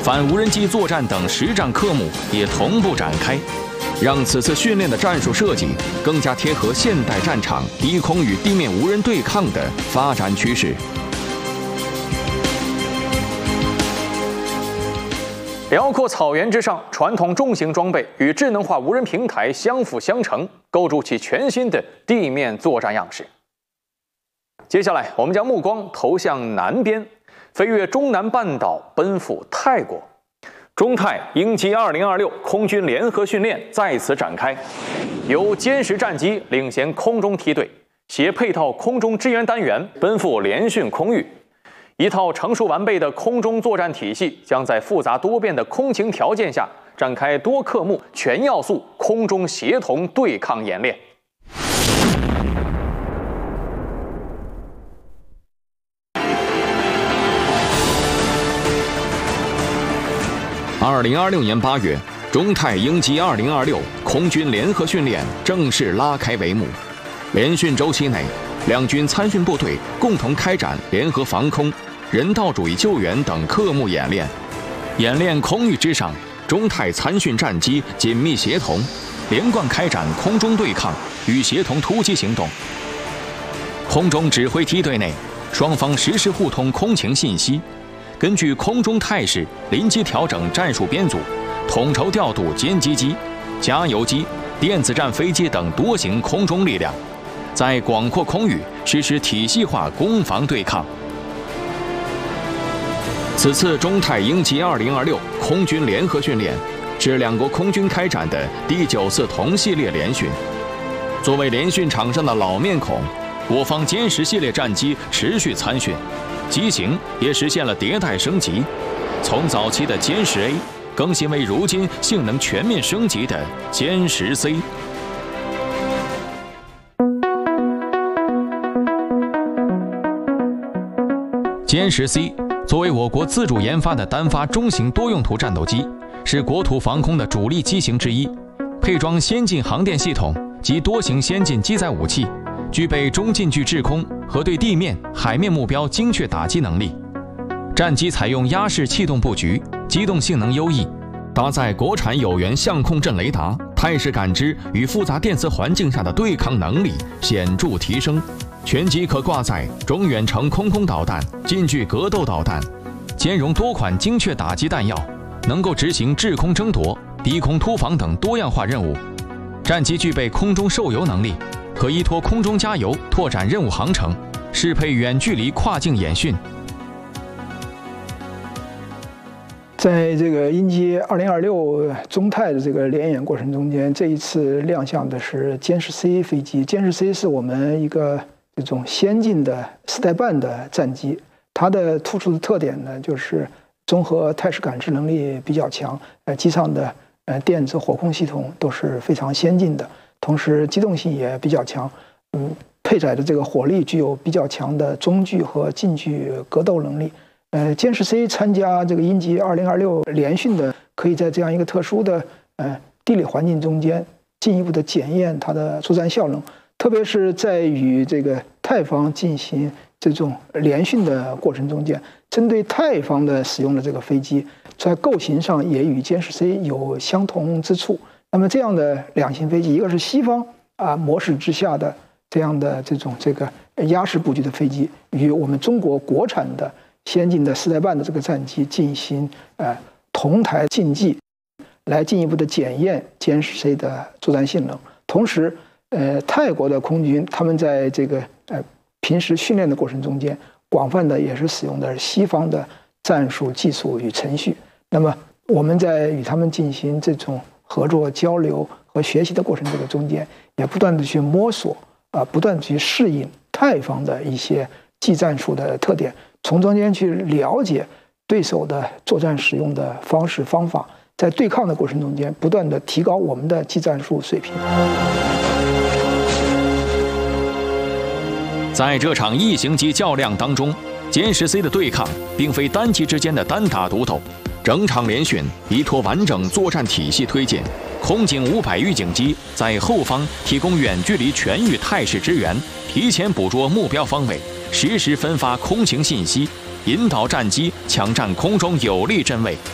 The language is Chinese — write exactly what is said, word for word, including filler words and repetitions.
反无人机作战等实战科目也同步展开，让此次训练的战术设计更加贴合现代战场低空与地面无人对抗的发展趋势。 辽阔草原之上，传统重型装备与智能化无人平台相辅相成，构筑起全新的地面作战样式。接下来，我们将目光投向南边，飞越中南半岛，奔赴泰国。中泰鹰击二零二六空军联合训练在此展开，由歼十战机领衔空中梯队，携配套空中支援单元奔赴联训空域。一套成熟完备的空中作战体系将在复杂多变的空情条件下展开多科目、全要素空中协同对抗演练。 二零二六年八月，中泰鹰击二零二六空军联合训练正式拉开帷幕。联训周期内，两军参训部队共同开展联合防空、人道主义救援等科目演练。演练空域之上，中泰参训战机紧密协同，连贯开展空中对抗与协同突击行动。空中指挥梯队内，双方实时互通空情信息，根据空中态势临机调整战术编组，统筹调度歼击机、加油机、电子战飞机等多型空中力量，在广阔空域实施体系化攻防对抗。此次中泰鹰击二零二六空军联合训练是两国空军开展的第九次同系列联训。作为联训场上的老面孔，我方歼十系列战机持续参训，机型也实现了迭代升级，从早期的歼十 A 更新为如今性能全面升级的歼十 C。歼十 C 作为我国自主研发的单发中型多用途战斗机，是国土防空的主力机型之一，配装先进航电系统及多型先进机载武器，具备中近距制空和对地面、海面目标精确打击能力。战机采用鸭式气动布局，机动性能优异，搭载国产有源相控阵雷达，态势感知与复杂电磁环境下的对抗能力显著提升。全机可挂载中远程空空导弹、近距格斗导弹，兼容多款精确打击弹药，能够执行制空争夺、低空突防等多样化任务。战机具备空中受油能力，可依托空中加油拓展任务航程，适配远距离跨境演训。 在这个鹰击二零二六中泰的这个联演过程中间，这一次亮相的是歼十 C 飞机。歼十 C 是我们一个这种先进的四代半的战机，它的突出的特点呢，就是综合态势感知能力比较强，呃，机上的呃电子火控系统都是非常先进的，同时机动性也比较强，嗯，配载的这个火力具有比较强的中距和近距格斗能力。呃，歼十 C 参加这个鹰击二零二六联训的，可以在这样一个特殊的呃地理环境中间进一步的检验它的作战效能。特别是在与这个泰方进行这种联训的过程中间，针对泰方的使用的这个飞机，在构型上也与歼十 C 有相同之处。那么这样的两型飞机，一个是西方啊模式之下的这样的这种这个鸭式布局的飞机，与我们中国国产的先进的四代半的这个战机进行呃同台竞技，来进一步的检验歼十 C 的作战性能。同时，呃，泰国的空军他们在这个呃平时训练的过程中间，广泛的也是使用的西方的战术技术与程序。那么我们在与他们进行这种合作交流和学习的过程这个中间，也不断的去摸索啊、呃，不断地去适应泰方的一些技战术的特点，从中间去了解对手的作战使用的方式方法，在对抗的过程中间，不断的提高我们的技战术水平。 在这场异形级较量当中，歼十 C 的对抗并非单机之间的单打独斗，整场联训依托完整作战体系推进，空警五百预警机在后方提供远距离全域态势支援，提前捕捉目标方位，实时分发空情信息，引导战机抢占空中有利阵位，